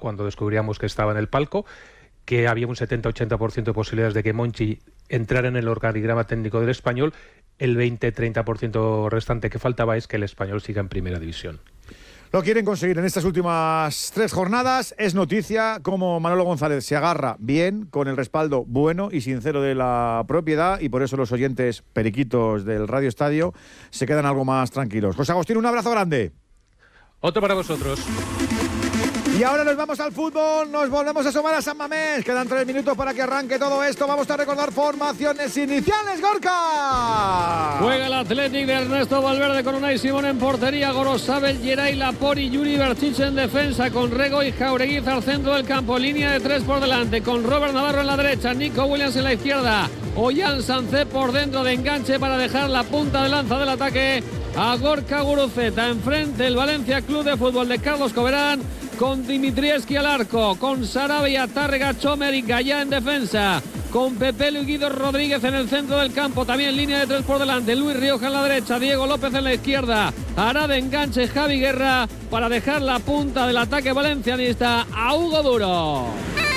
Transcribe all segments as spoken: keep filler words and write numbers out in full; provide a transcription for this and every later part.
cuando descubríamos que estaba en el palco, que había un setenta a ochenta por ciento de posibilidades de que Monchi entrara en el organigrama técnico del Español. El veinte a treinta por ciento restante que faltaba es que el Español siga en primera división. Lo quieren conseguir en estas últimas tres jornadas. Es noticia cómo Manolo González se agarra bien, con el respaldo bueno y sincero de la propiedad, y por eso los oyentes periquitos del Radio Estadio se quedan algo más tranquilos. José Agustín, un abrazo grande. Otro para vosotros. Y ahora nos vamos al fútbol, nos volvemos a asomar a San Mamés. Quedan tres minutos para que arranque todo esto. Vamos a recordar formaciones iniciales, Gorka. Juega el Athletic de Ernesto Valverde con Unai Simón en portería, Gorosabel, Geray, Lapori, Yuri Berchich en defensa, con Rego y Jaureguiz al centro del campo, línea de tres por delante, con Robert Navarro en la derecha, Nico Williams en la izquierda, Ollán Sancé por dentro de enganche para dejar la punta de lanza del ataque a Gorka Guruceta. Enfrente el Valencia Club de Fútbol de Carlos Coberán, con Dimitrievski al arco, con Sarabia, Tárrega, Chomer y Gallá en defensa, con Pepelu y Guido Rodríguez en el centro del campo, también línea de tres por delante, Luis Rioja en la derecha, Diego López en la izquierda, hará de enganche Javi Guerra para dejar la punta del ataque valencianista a Hugo Duro.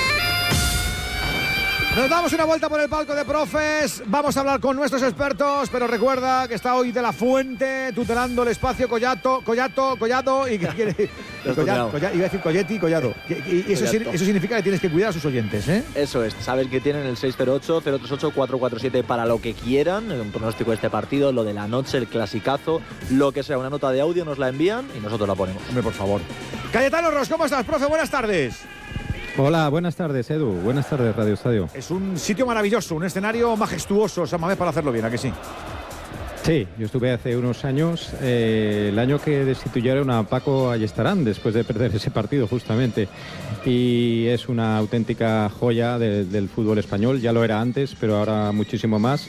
Nos damos una vuelta por el palco de profes, vamos a hablar con nuestros expertos, pero recuerda que está hoy De La Fuente tutelando el espacio Collato, Collato, Collado y que quiere... Collado, Collado, iba a decir Colletti y Collado. Y, y eso, eso significa que tienes que cuidar a sus oyentes, ¿eh? Eso es, saben que tienen el seis cero ocho, cero tres ocho, cuatro cuatro siete para lo que quieran, un pronóstico de este partido, lo de la noche, el clasicazo, lo que sea, una nota de audio nos la envían y nosotros la ponemos. Hombre, por favor. Cayetano Ros, ¿cómo estás, profe? Buenas tardes. Hola, buenas tardes, Edu. Buenas tardes, Radio Estadio. Es un sitio maravilloso, un escenario majestuoso, San Mamés, para hacerlo bien, ¿a que sí? Sí, yo estuve hace unos años, eh, el año que destituyeron a Paco Ayestarán después de perder ese partido justamente, y es una auténtica joya de, del fútbol español, ya lo era antes, pero ahora muchísimo más.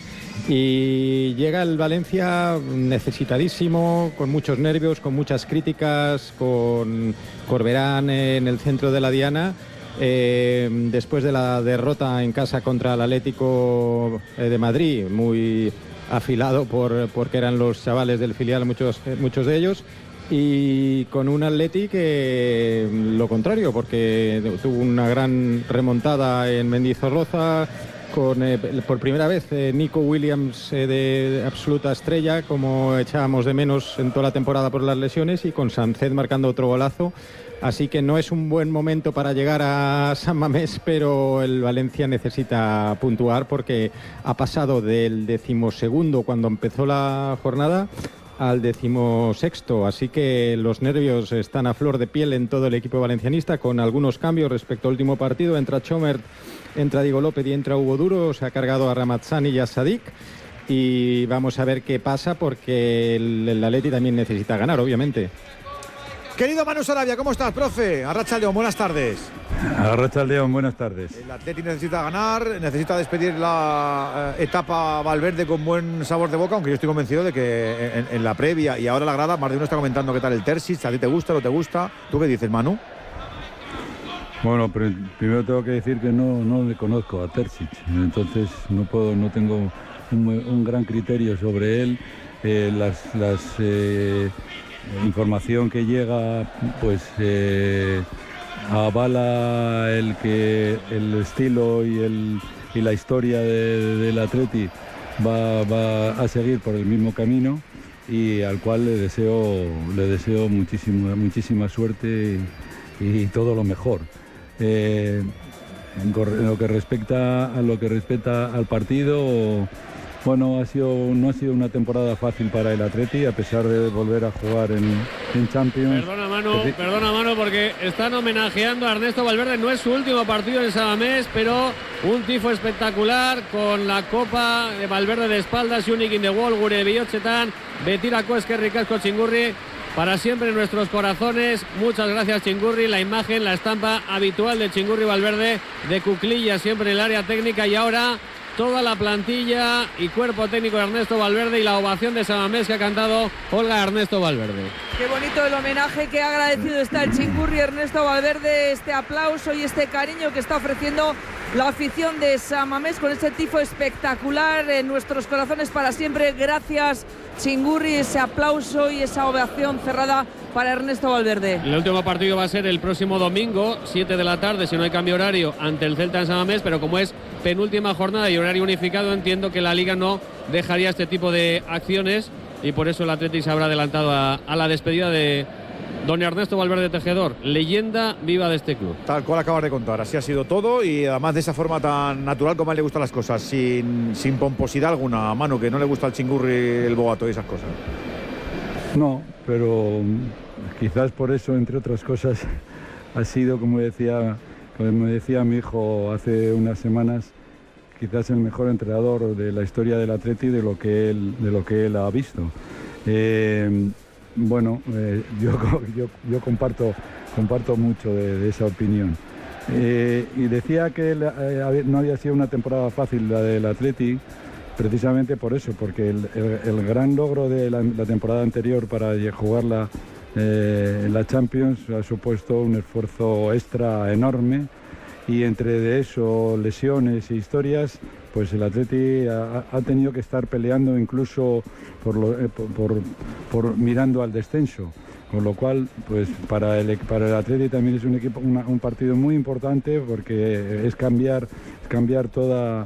Y llega el Valencia necesitadísimo, con muchos nervios, con muchas críticas, con Corberán en el centro de la diana. Eh, después de la derrota en casa contra el Atlético de Madrid, muy afilado por porque eran los chavales del filial, muchos, muchos de ellos, y con un Atleti que lo contrario, porque tuvo una gran remontada en Mendizorroza, con eh, por primera vez eh, Nico Williams eh, de absoluta estrella, como echábamos de menos en toda la temporada por las lesiones, y con Sánchez marcando otro golazo. Así que no es un buen momento para llegar a San Mamés, pero el Valencia necesita puntuar porque ha pasado del decimosegundo cuando empezó la jornada al decimosexto. Así que los nervios están a flor de piel en todo el equipo valencianista, con algunos cambios respecto al último partido. Entra Chomer, entra Diego López y entra Hugo Duro. Se ha cargado a Ramazzani y a Sadik. Y vamos a ver qué pasa, porque el, el Atleti también necesita ganar, obviamente. Querido Manu Sarabia, ¿cómo estás, profe? Arratsaldeon, buenas tardes. Arratsaldeon, buenas tardes. El Atleti necesita ganar, necesita despedir la eh, etapa Valverde con buen sabor de boca, aunque yo estoy convencido de que en, en la previa y ahora la grada, más de uno está comentando qué tal el Terzic. ¿A ti te gusta o no te gusta? ¿Tú qué dices, Manu? Bueno, pero primero tengo que decir que no, no le conozco a Terzic, entonces no puedo, no tengo un, un gran criterio sobre él. Eh, las... las eh, información que llega pues eh, avala el que el estilo y el y la historia de, del Atleti va, va a seguir por el mismo camino, y al cual le deseo le deseo muchísima muchísima suerte y, y todo lo mejor. Eh, en lo que respecta a lo que respecta al partido, bueno, ha sido, no ha sido una temporada fácil para el Atleti, a pesar de volver a jugar en, en Champions. Perdona, Manu, sí. perdona, Manu, porque están homenajeando a Ernesto Valverde. No es su último partido en San Mamés, pero un tifo espectacular con la copa de Valverde de espaldas, Unique in the Wall, Gure Bihotzetan, Betirako Eskerrik asko Chingurri, para siempre en nuestros corazones. Muchas gracias, Chingurri. La imagen, la estampa habitual de Chingurri Valverde, de cuclillas siempre en el área técnica, y ahora toda la plantilla y cuerpo técnico de Ernesto Valverde, y la ovación de San Mamés que ha cantado Olga Ernesto Valverde. Qué bonito el homenaje, que agradecido está el Chingurri Ernesto Valverde, este aplauso y este cariño que está ofreciendo la afición de San Mamés con ese tifo espectacular en nuestros corazones para siempre. Gracias, Chingurri, ese aplauso y esa ovación cerrada para Ernesto Valverde. El último partido va a ser el próximo domingo, siete de la tarde, si no hay cambio horario, ante el Celta en San Mamés, pero como es penúltima jornada y horario unificado, entiendo que la Liga no dejaría este tipo de acciones y por eso el Athletic se habrá adelantado a, a la despedida de don Ernesto Valverde Tejedor, leyenda viva de este club. Tal cual acabas de contar, así ha sido todo y además de esa forma tan natural como a él le gustan las cosas, sin, sin pomposidad alguna, a Manu, que no le gusta el Chingurri, el boato y esas cosas. No, pero quizás por eso, entre otras cosas, ha sido, como decía, como me decía mi hijo hace unas semanas, quizás el mejor entrenador de la historia del Atleti de lo que él, de lo que él ha visto. Eh, bueno, eh, yo, yo, yo comparto, comparto mucho de, de esa opinión. Eh, y decía que eh, no había sido una temporada fácil la del Atleti, precisamente por eso, porque el, el, el gran logro de la, la temporada anterior para jugarla eh, en la Champions ha supuesto un esfuerzo extra enorme y entre de eso lesiones e historias, pues el Atleti ha, ha tenido que estar peleando incluso por, lo, eh, por, por, por mirando al descenso. Con lo cual, pues para el, para el Atleti también es un equipo, una, un partido muy importante porque es cambiar, es cambiar toda,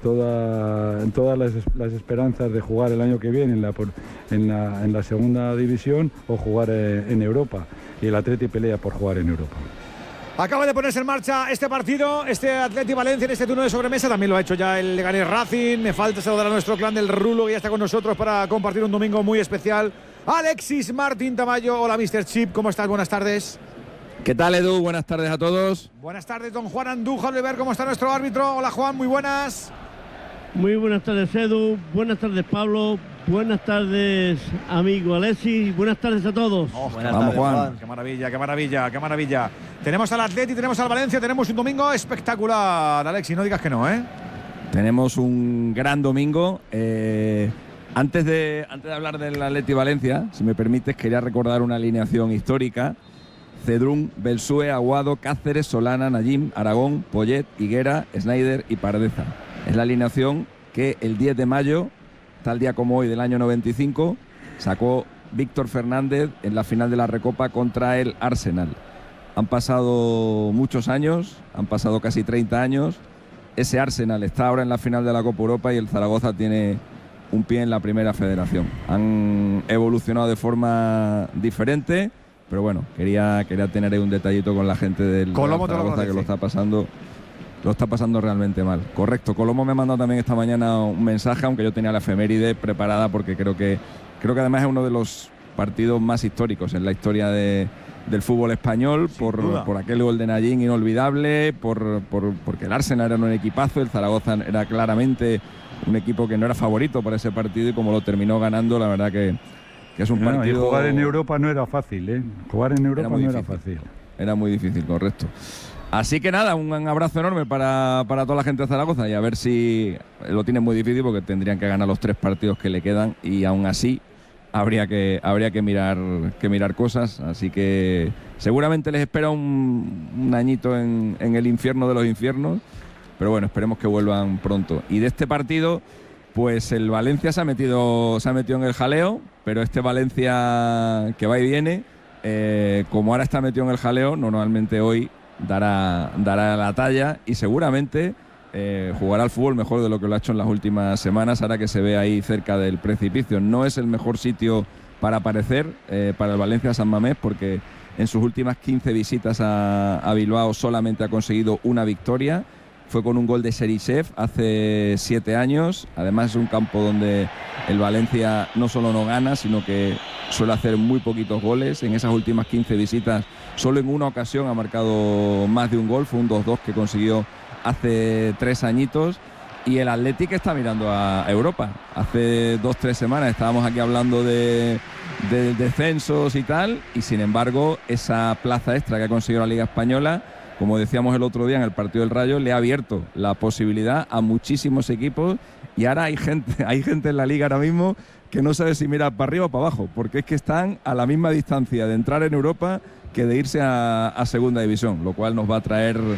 toda, todas las, las esperanzas de jugar el año que viene en la, en la, en la segunda división o jugar en Europa. Y el Atleti pelea por jugar en Europa. Acaba de ponerse en marcha este partido, este Atleti Valencia en este turno de sobremesa. También lo ha hecho ya el Leganés Racing. Me falta saludar a nuestro clan del Rulo, que ya está con nosotros para compartir un domingo muy especial. Alexis Martín Tamayo. Hola, mister Chip. ¿Cómo estás? Buenas tardes. ¿Qué tal, Edu? Buenas tardes a todos. Buenas tardes, don Juan Andújar. Ver cómo está nuestro árbitro. Hola, Juan. Muy buenas. Muy buenas tardes, Edu. Buenas tardes, Pablo. Buenas tardes, amigo Alexis. Buenas tardes a todos. Oh, buenas Vamos, tardes, Juan. Juan. Qué maravilla, qué maravilla, qué maravilla. Tenemos al Atleti, tenemos al Valencia, tenemos un domingo espectacular, Alexis. No digas que no, ¿eh? Tenemos un gran domingo. Eh, antes, de, antes de hablar del Atleti Valencia, si me permites, quería recordar una alineación histórica. Cedrún, Belsúe, Aguado, Cáceres, Solana, Najim, Aragón, Poyet, Higuera, Snyder y Pardeza. Es la alineación que el diez de mayo, tal día como hoy del año noventa y cinco, sacó Víctor Fernández en la final de la Recopa contra el Arsenal. Han pasado muchos años, han pasado casi treinta años. Ese Arsenal está ahora en la final de la Copa Europa y el Zaragoza tiene un pie en la primera federación. Han evolucionado de forma diferente, pero bueno, quería, quería tener ahí un detallito con la gente del Colomo Zaragoza, que lo está pasando... Lo está pasando realmente mal. Correcto. Colomo me ha mandado también esta mañana un mensaje, aunque yo tenía la efeméride preparada porque creo que creo que además es uno de los partidos más históricos en la historia de, del fútbol español, por, por aquel gol de Najim inolvidable, por, por, porque el Arsenal era un equipazo, el Zaragoza era claramente un equipo que no era favorito para ese partido y como lo terminó ganando, la verdad que, que es un no, partido... Y jugar en Europa no era fácil, ¿eh? Jugar en Europa era no difícil. era fácil. Era muy difícil, correcto. Así que nada, un abrazo enorme para, para toda la gente de Zaragoza y a ver si lo tienen muy difícil porque tendrían que ganar los tres partidos que le quedan y aún así habría que, habría que, mirar, que mirar cosas. Así que seguramente les espera un, un añito en, en el infierno de los infiernos, pero bueno, esperemos que vuelvan pronto. Y de este partido, pues el Valencia se ha metido, se ha metido en el jaleo, pero este Valencia que va y viene, eh, como ahora está metido en el jaleo, normalmente hoy Dará, dará la talla y seguramente eh, jugará al fútbol mejor de lo que lo ha hecho en las últimas semanas, ahora que se ve ahí cerca del precipicio. No es el mejor sitio para aparecer eh, para el Valencia San Mamés, porque en sus últimas quince visitas a, a Bilbao solamente ha conseguido una victoria. Fue con un gol de Serisev hace siete años. Además es un campo donde el Valencia no solo no gana, sino que suele hacer muy poquitos goles. En esas últimas quince visitas, solo en una ocasión ha marcado más de un gol. Fue un dos dos que consiguió hace tres añitos. Y el Athletic está mirando a Europa. Hace dos, tres semanas estábamos aquí hablando de, de descensos y tal. Y sin embargo, esa plaza extra que ha conseguido la Liga Española, como decíamos el otro día en el partido del Rayo, le ha abierto la posibilidad a muchísimos equipos. Y ahora hay gente, hay gente en la Liga ahora mismo que no sabe si mirar para arriba o para abajo, porque es que están a la misma distancia de entrar en Europa que de irse a, a Segunda División, lo cual nos va a traer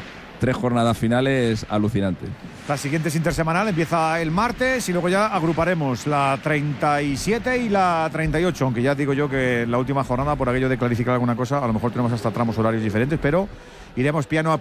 tres jornadas finales alucinantes. La siguiente es intersemanal, empieza el martes y luego ya agruparemos la treinta y siete y la treinta y ocho, aunque ya digo yo que la última jornada, por aquello de clarificar alguna cosa, a lo mejor tenemos hasta tramos horarios diferentes, pero iremos piano a